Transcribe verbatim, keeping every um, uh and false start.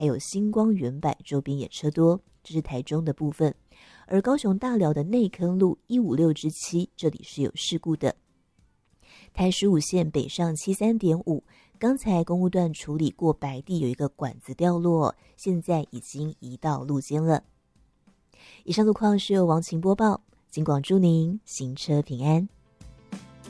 还有星光原柏周边也车多，这是台中的部分。而高雄大寮的内坑路一五六之七，这里是有事故的。台十五线北上七三点五，刚才公务段处理过白地有一个管子掉落，现在已经移到路肩了。以上路况是由王晴播报，金广祝您行车平安。